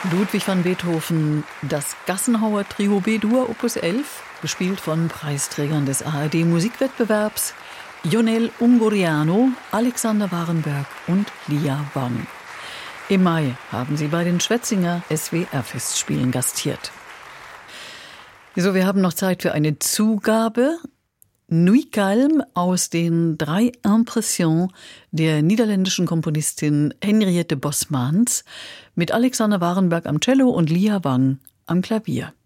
Ludwig van Beethoven, das Gassenhauer Trio B-Dur Opus 11, gespielt von Preisträgern des ARD-Musikwettbewerbs Ionel Ungurianu, Alexander Warenberg und Lia Wang. Im Mai haben sie bei den Schwetzinger SWR-Festspielen gastiert. So, wir haben noch Zeit für eine Zugabe. Nuit Calme aus den 3 Impressions der niederländischen Komponistin Henriette Bosmans mit Alexander Warenberg am Cello und Lia Wang am Klavier.